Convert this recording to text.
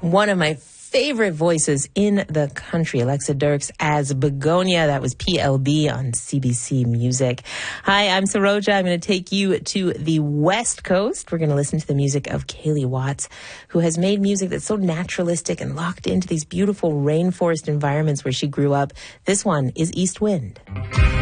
one of my favorite voices in the country, Alexa Dirks as Begonia. That was PLB on CBC Music. Hi, I'm Saroja. I'm going to take you to the West Coast. We're going to listen to the music of Kaylee Watts, who has made music that's so naturalistic and locked into these beautiful rainforest environments where she grew up. This one is East Wind.